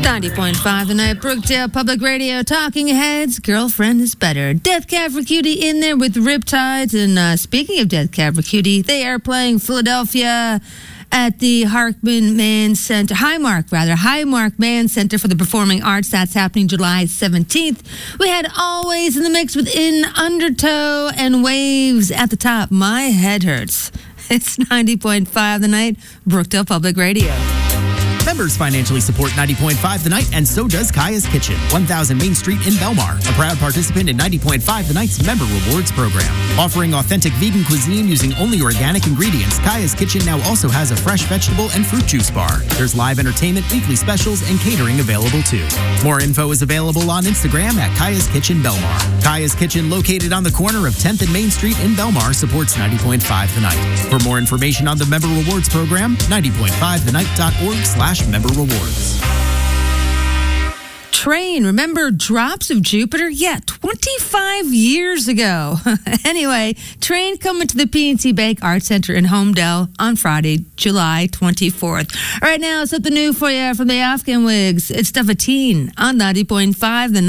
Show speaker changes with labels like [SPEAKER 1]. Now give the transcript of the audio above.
[SPEAKER 1] 90.5 The Night, Brookdale Public Radio, Talking Heads, Girlfriend is Better. Death Cab for Cutie in there with Riptides. And speaking of Death Cab for Cutie, they are playing Philadelphia at the Highmark Mann Center for the Performing Arts. That's happening July 17th. We had Always in the mix with In Undertow and Waves at the top. My head hurts. It's 90.5 The Night, Brookdale Public Radio.
[SPEAKER 2] Members financially support 90.5 The Night, and so does Kaya's Kitchen, 1000 Main Street in Belmar, a proud participant in 90.5 The Night's Member Rewards program. Offering authentic vegan cuisine using only organic ingredients, Kaya's Kitchen now also has a fresh vegetable and fruit juice bar. There's live entertainment, weekly specials, and catering available too. More info is available on Instagram at Kaya's Kitchen Belmar. Kaya's Kitchen, located on the corner of 10th and Main Street in Belmar, supports 90.5 The Night. For more information on the Member Rewards program, 90.5thenight.org/member rewards.
[SPEAKER 1] Train, remember Drops of Jupiter? Yeah, 25 years ago. Anyway, Train coming to the PNC Bank Arts Center in Homedale on Friday, July 24th. All right, now, something new for you from the Afghan Wigs. It's Stuff a Teen on 90.5 The Night.